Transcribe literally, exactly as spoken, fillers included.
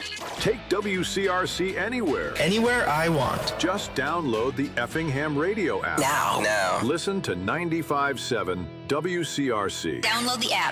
Take W C R C anywhere. Anywhere I want. Just download the Effingham Radio app. Now. Now. Listen to ninety-five point seven W C R C. Download the app.